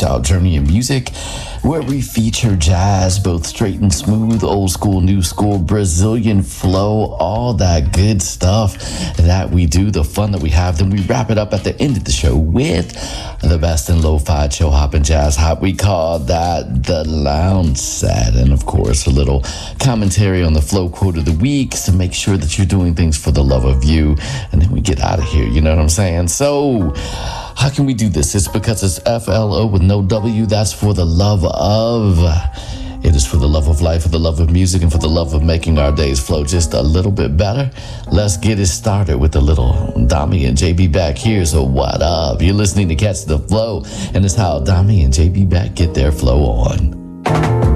style journey in music, where we feature jazz, both straight and smooth, old school, new school, Brazilian flow, all that good stuff that we do, the fun that we have. Then we wrap it up at the end of the show with the best in lo-fi, chill hop, and jazz hop. We call that the lounge set. And of course, a little commentary on the flow quote of the week to make sure that you're doing things for the love of you. And then we get out of here, you know what I'm saying? So how can we do this? It's because it's FLO with no W. That's for the love of. It is for the love of life, for the love of music, and for the love of making our days flow just a little bit better. Let's get it started with a little Dami and JB back here. So what up? You're listening to Catch the Flow, and it's how Dami and JB back get their flow on.